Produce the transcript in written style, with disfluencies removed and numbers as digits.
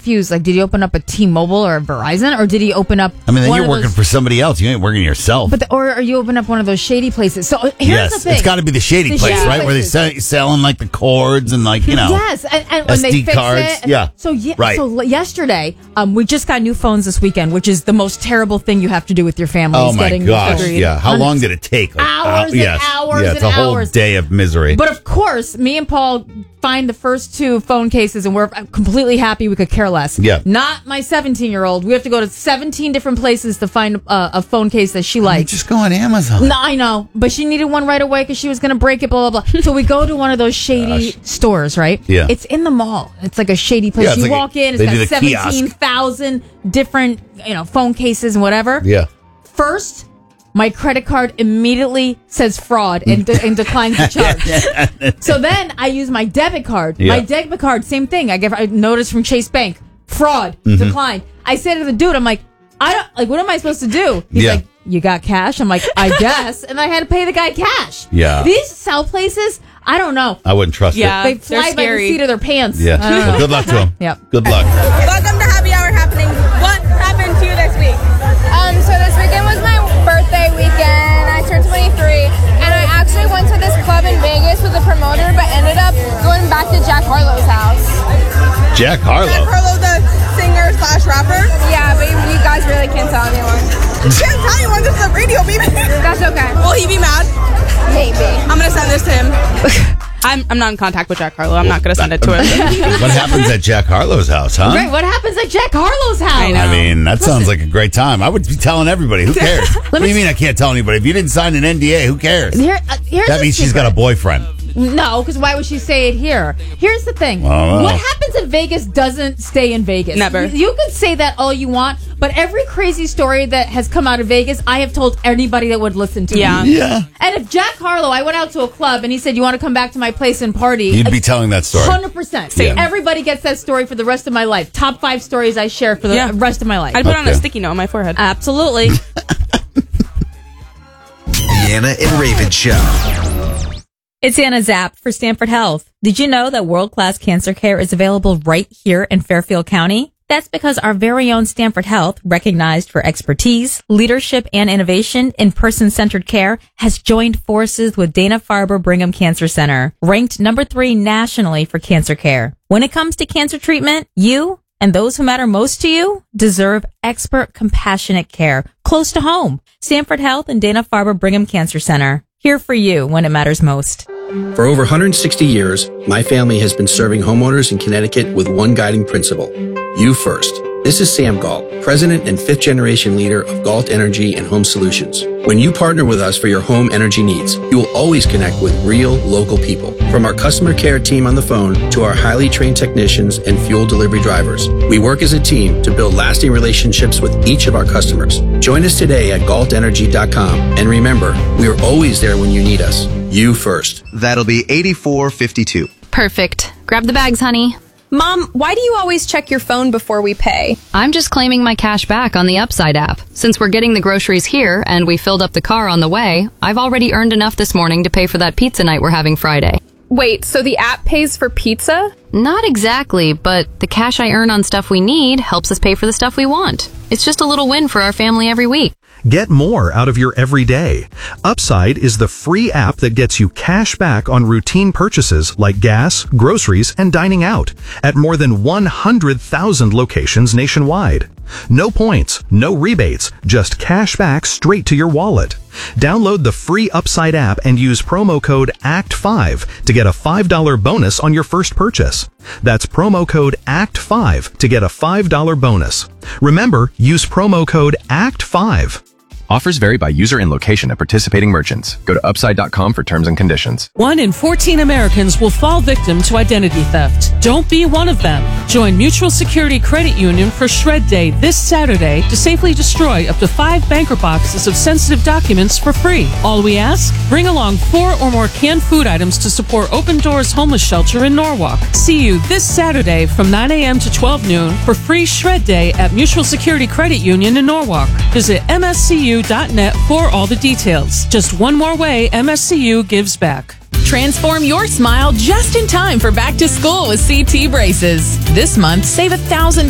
confused. Like, did he open up a T-Mobile or a Verizon, or did he open up? I mean, then you're working for somebody else. You ain't working yourself. Or are you open up one of those shady places? So here's the thing. It's got to be the shady place, right? Where they're selling like the cords and like Yes, and when they SD fix cards. it. Yeah. So yesterday, we just got new phones this weekend, which is the most terrible thing you have to do with your family. Oh is my getting gosh! new phones. Yeah. How long did it take? Like, hours and hours Yeah, it's a whole day of misery. But of course, me and Paul find the first two phone cases, and we're completely happy. We could care less. Yeah. Not my 17-year-old. We have to go to 17 different places to find a phone case that she likes. Just go on Amazon. No, I know, but she needed one right away because she was going to break it. Blah blah blah. So we go to one of those shady stores, right? Yeah. It's in the mall. It's like a shady place. Yeah, you walk in. It's got 17,000 different phone cases and whatever. Yeah. First, my credit card immediately says fraud and declines the charge. So then I use my debit card. Yeah. My debit card, same thing. I get a notice from Chase Bank. Fraud. Declined. I say to the dude, I'm like, what am I supposed to do? He's like, you got cash? I'm like, I guess. And I had to pay the guy cash. Yeah. These sell places, I don't know. I wouldn't trust it. They fly by the seat of their pants. Yeah. Well, good luck to them. Yep. Good luck. Welcome to Happy Hour Happening. What happened to you this week? So this weekend was my birthday weekend. I turned 23, and I actually went to this club in Vegas with a promoter, but ended up going back to Jack Harlow's house. Jack Harlow? Jack Harlow, the singer/rapper? Yeah, but you guys really can't tell anyone. Can't tell anyone, this is a radio, baby. That's okay. Will he be mad? Maybe. I'm going to send this to him. I'm not in contact with Jack Harlow. I'm not going to send it to him. What happens at Jack Harlow's house, huh? Right, what happens at Jack Harlow's house? I know. I mean, that sounds like a great time. I would be telling everybody. Who cares? What do you mean I can't tell anybody? If you didn't sign an NDA, who cares? Here's That means she's got a boyfriend. No, because why would she say it here? Here's the thing. Oh. What happens in Vegas doesn't stay in Vegas. Never. You can say that all you want, but every crazy story that has come out of Vegas, I have told anybody that would listen to me. Yeah. And if Jack Harlow, I went out to a club and he said, you want to come back to my place and party? You'd be telling that story. 100%. Yeah. Everybody gets that story for the rest of my life. Top 5 stories I share for the rest of my life. I'd put it on a sticky note on my forehead. Absolutely. Deanna and Raven Show. It's Anna Zapp for Stanford Health. Did you know that world-class cancer care is available right here in Fairfield County? That's because our very own Stanford Health, recognized for expertise, leadership, and innovation in person-centered care, has joined forces with Dana-Farber Brigham Cancer Center, ranked number 3 nationally for cancer care. When it comes to cancer treatment, you and those who matter most to you deserve expert, compassionate care close to home. Stanford Health and Dana-Farber Brigham Cancer Center. Here for you when it matters most. For over 160 years, my family has been serving homeowners in Connecticut with one guiding principle: you first. This is Sam Galt, president and 5th generation leader of Galt Energy and Home Solutions. When you partner with us for your home energy needs, you will always connect with real local people. From our customer care team on the phone to our highly trained technicians and fuel delivery drivers, we work as a team to build lasting relationships with each of our customers. Join us today at galtenergy.com. And remember, we are always there when you need us. You first. That'll be $84.52. Perfect. Grab the bags, honey. Mom, why do you always check your phone before we pay? I'm just claiming my cash back on the Upside app. Since we're getting the groceries here and we filled up the car on the way, I've already earned enough this morning to pay for that pizza night we're having Friday. Wait, so the app pays for pizza? Not exactly, but the cash I earn on stuff we need helps us pay for the stuff we want. It's just a little win for our family every week. Get more out of your everyday. Upside is the free app that gets you cash back on routine purchases like gas, groceries, and dining out at more than 100,000 locations nationwide. No points, no rebates, just cash back straight to your wallet. Download the free Upside app and use promo code ACT5 to get a $5 bonus on your first purchase. That's promo code ACT5 to get a $5 bonus. Remember, use promo code ACT5. Offers vary by user and location at participating merchants. Go to upside.com for terms and conditions. 1 in 14 Americans will fall victim to identity theft. Don't be one of them. Join Mutual Security Credit Union for Shred Day this Saturday to safely destroy up to 5 banker boxes of sensitive documents for free. All we ask? Bring along 4 or more canned food items to support Open Doors Homeless Shelter in Norwalk. See you this Saturday from 9 a.m. to 12 noon for free Shred Day at Mutual Security Credit Union in Norwalk. Visit MSCU.net for all the details. Just one more way MSCU gives back. Transform your smile just in time for back to school with CT Braces. This month, save $1,000